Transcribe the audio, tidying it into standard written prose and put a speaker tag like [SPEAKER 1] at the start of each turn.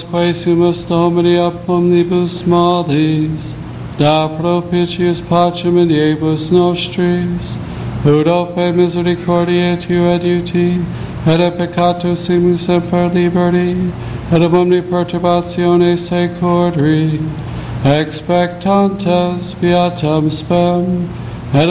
[SPEAKER 1] quae sumus Domini ab omnibus malis, da propitius pacem iniebus nostris, ut ope misericordiae tu adiuti, et a peccatus simus semper liberi, et ab omni perturbatione securri, expectantes viatam spem,